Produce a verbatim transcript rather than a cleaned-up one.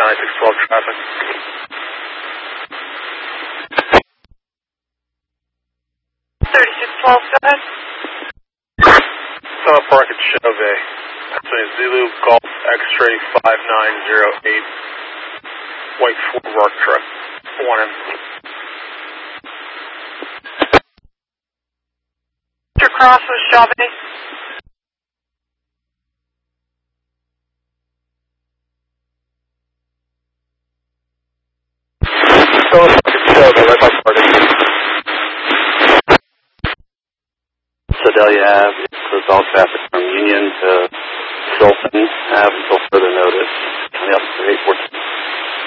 ninety-six twelve traffic. thirty-six twelve, go ahead. Summer Park at Chauvet. That's a Zulu Golf X-ray five nine zero eight. White Ford Rock truck. one M. Mister Cross with Chauvet. Summer Park at Chauvet, right by Party. Sedalia